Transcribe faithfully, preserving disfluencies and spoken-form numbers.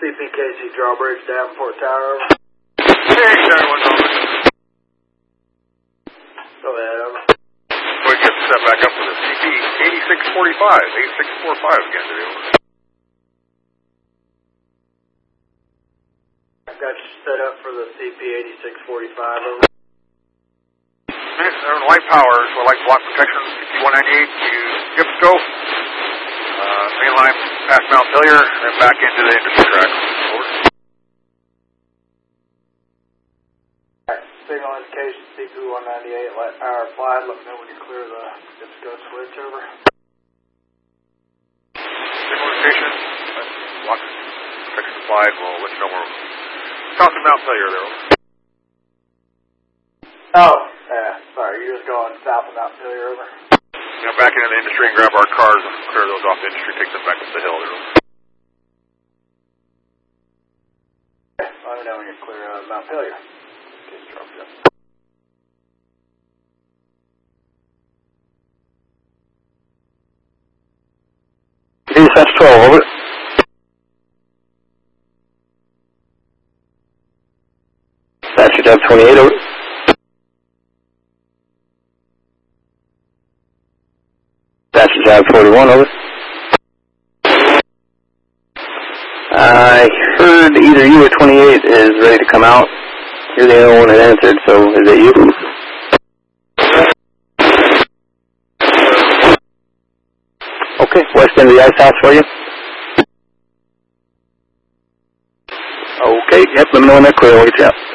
C P K C Drawbridge, Davenport Tower. Hey, Charlie one over. Go ahead, over. We get set back up for the C P eighty-six forty-five, eighty-six forty-five again today, over. I've got you set up for the C P eighty-six forty-five, over. They're in light power, so I like block protection, fifty-one ninety-eight to Gibsco. Uh, main line past Mount Pillier, and then back into the industry track. Over. Alright, signal indication C P one ninety-eight, light power applied. Let me know when you clear the Gibsco switch, over. Signal indication, block protection applied. We'll let you know we're crossing Mount Pillier there, over. Oh, yeah, sorry, you're just going south of Mount Pillier, over. You know, back into the industry and grab our cars and clear those off the industry, take them back up the hill there, over. Okay, let me know when you're clear of Mount Pillier. Okay, drop it up. Dispatch twelve, over. Dispatch Tab twenty-eight, over. Dispatch Tab forty-one, over. I heard either you or twenty-eight is ready to come out. You're the only one that answered, so is it you? Okay, west end of the ice house for you. Okay, yep, let me know when they're clear, we'll get you out.